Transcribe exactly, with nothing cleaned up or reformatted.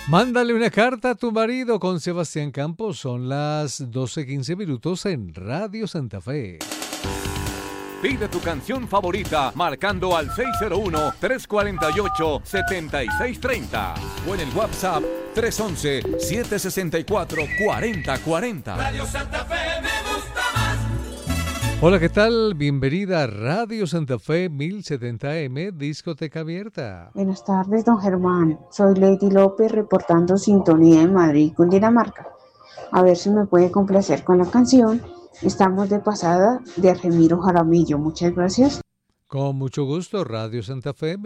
Mándale una carta a tu marido con Sebastián Campos. Son las doce quince minutos en Radio Santa Fe. Pide tu canción favorita marcando al seis cero uno, tres cuatro ocho, siete seis tres cero o en el WhatsApp tres uno uno, siete seis cuatro, cuatro cero cuatro cero. Radio Santa Fe me gusta más. Hola, ¿qué tal? Bienvenida a Radio Santa Fe mil setenta eme, discoteca abierta. Buenas tardes, don Germán. Soy Lady López reportando sintonía en Madrid, Cundinamarca. A ver si me puede complacer con la canción Estamos de pasada de Argemiro Jaramillo. Muchas gracias. Con mucho gusto, Radio Santa Fe